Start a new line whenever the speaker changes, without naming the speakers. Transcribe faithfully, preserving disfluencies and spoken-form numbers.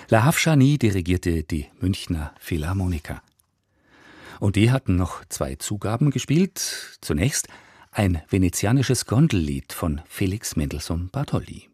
Lahav Shani dirigierte die Münchner Philharmoniker. Und die hatten noch zwei Zugaben gespielt. Zunächst ein venezianisches Gondellied von Felix Mendelssohn Bartholdy.